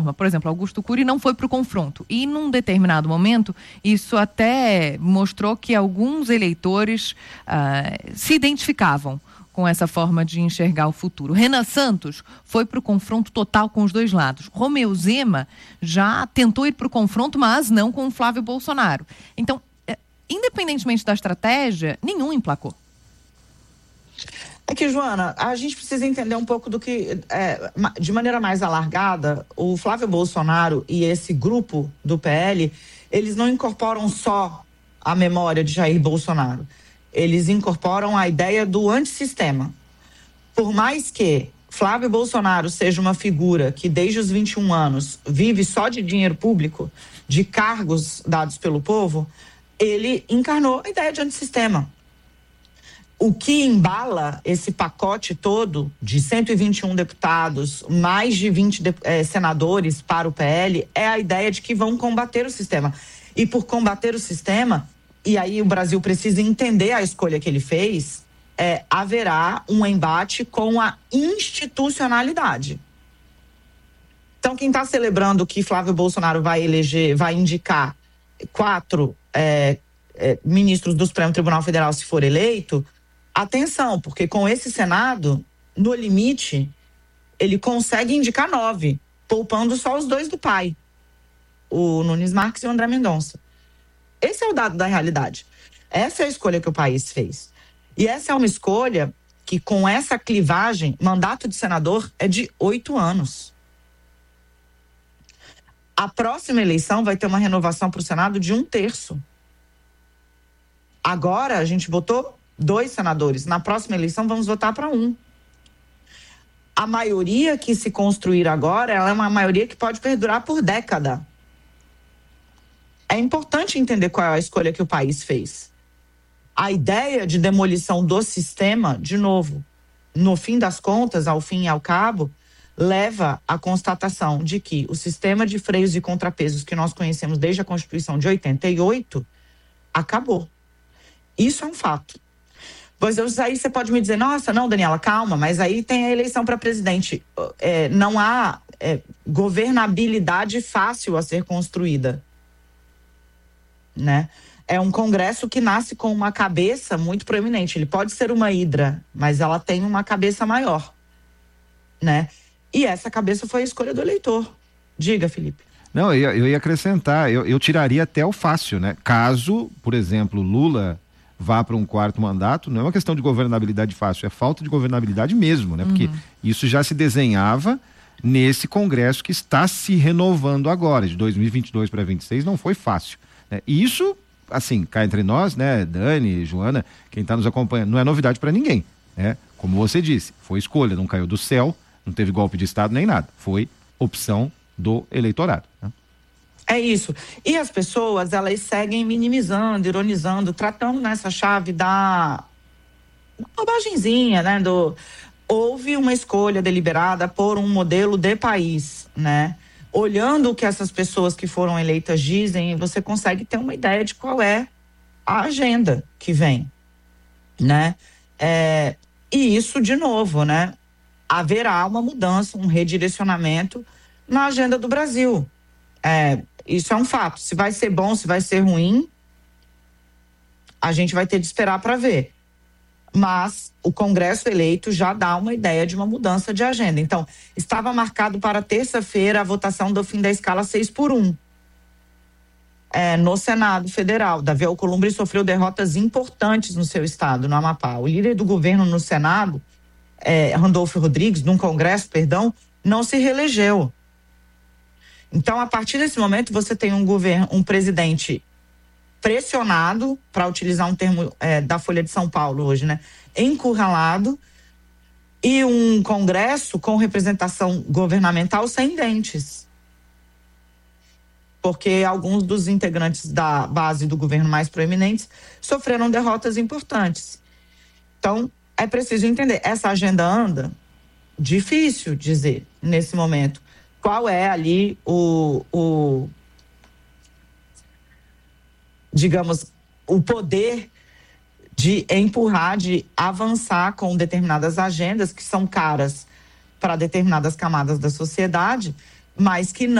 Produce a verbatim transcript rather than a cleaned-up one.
forma. Por exemplo, Augusto Cury não foi para o confronto. E, num determinado momento, isso até mostrou que alguns eleitores ah, se identificavam com essa forma de enxergar o futuro. Renan Santos foi para o confronto total com os dois lados. Romeu Zema já tentou ir para o confronto, mas não com o Flávio Bolsonaro. Então, independentemente da estratégia, nenhum emplacou. É que, Joana, a gente precisa entender um pouco do que, é, de maneira mais alargada, o Flávio Bolsonaro e esse grupo do P L, eles não incorporam só a memória de Jair Bolsonaro. Eles incorporam a ideia do antissistema. Por mais que Flávio Bolsonaro seja uma figura que desde os vinte e um anos vive só de dinheiro público, de cargos dados pelo povo, ele encarnou a ideia de antissistema. O que embala esse pacote todo de cento e vinte e um deputados, mais de vinte eh, senadores para o P L, é a ideia de que vão combater o sistema. E por combater o sistema, e aí o Brasil precisa entender a escolha que ele fez, é, haverá um embate com a institucionalidade. Então, quem está celebrando que Flávio Bolsonaro vai eleger, vai indicar quatro é, é, ministros do Supremo Tribunal Federal se for eleito, atenção, porque com esse Senado, no limite, ele consegue indicar nove, poupando só os dois do pai, o Nunes Marques e o André Mendonça. Esse é o dado da realidade. Essa é a escolha que o país fez. E essa é uma escolha que, com essa clivagem, mandato de senador é de oito anos. A próxima eleição vai ter uma renovação para o Senado de um terço. Agora, a gente botou dois senadores. Na próxima eleição, vamos votar para um. A maioria que se construir agora, ela é uma maioria que pode perdurar por década. É importante entender qual é a escolha que o país fez. A ideia de demolição do sistema, de novo, no fim das contas, ao fim e ao cabo, leva à constatação de que o sistema de freios e contrapesos que nós conhecemos desde a Constituição de oitenta e oito acabou. Isso é um fato. Pois aí você pode me dizer, nossa, não, Daniela, calma, mas aí tem a eleição para presidente. É, não há é, governabilidade fácil a ser construída. Né? É um Congresso que nasce com uma cabeça muito proeminente. Ele pode ser uma hidra, mas ela tem uma cabeça maior, né? E essa cabeça foi a escolha do eleitor. Diga, Felipe. Não, eu ia, eu ia acrescentar, eu, eu tiraria até o fácil, né? Caso, por exemplo, Lula vá para um quarto mandato, não é uma questão de governabilidade fácil, é falta de governabilidade mesmo, né? Porque uhum. isso já se desenhava nesse Congresso que está se renovando agora, de dois mil e vinte e dois para vinte e seis, não foi fácil. E isso, assim, cá entre nós, né, Dani, Joana, quem está nos acompanhando, não é novidade para ninguém, né? Como você disse, foi escolha, não caiu do céu, não teve golpe de Estado nem nada, foi opção do eleitorado, né? É isso. E as pessoas, elas seguem minimizando, ironizando, tratando nessa chave da bobagemzinha, né? Do... Houve uma escolha deliberada por um modelo de país, né? Olhando o que essas pessoas que foram eleitas dizem, você consegue ter uma ideia de qual é a agenda que vem, né? É, e isso, de novo, né? Haverá uma mudança, um redirecionamento na agenda do Brasil. É, isso é um fato. Se vai ser bom, se vai ser ruim, a gente vai ter de esperar para ver. Mas o Congresso eleito já dá uma ideia de uma mudança de agenda. Então, estava marcado para terça-feira a votação do fim da escala seis por um. É, no Senado Federal. Davi Alcolumbre sofreu derrotas importantes no seu estado, no Amapá. O líder do governo no Senado, é, Randolfo Rodrigues, num Congresso, perdão, não se reelegeu. Então, a partir desse momento, você tem um governo, um presidente pressionado, para utilizar um termo é, da Folha de São Paulo hoje, né? Encurralado, e um Congresso com representação governamental sem dentes. Porque alguns dos integrantes da base do governo mais proeminentes sofreram derrotas importantes. Então, é preciso entender. Essa agenda anda? Difícil dizer, nesse momento, qual é ali o... o digamos, o poder de empurrar, de avançar com determinadas agendas que são caras para determinadas camadas da sociedade, mas que não